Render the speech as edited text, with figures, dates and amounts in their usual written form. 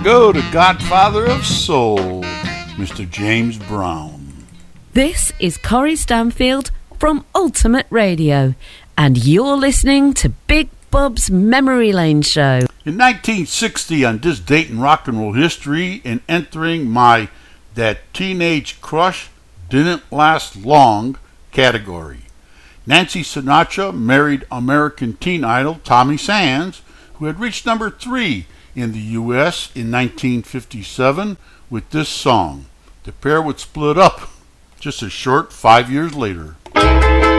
go to Godfather of Soul, Mr. James Brown. This is Corrie Stanfield from Ultimate Radio, and you're listening to Big Bob's Memory Lane Show. In 1960, on this date in rock and roll history, and entering my That Teenage Crush Didn't Last Long category, Nancy Sinatra married American teen idol Tommy Sands, who had reached number 3 in the U.S. in 1957 with this song. The pair would split up just a short 5 years later.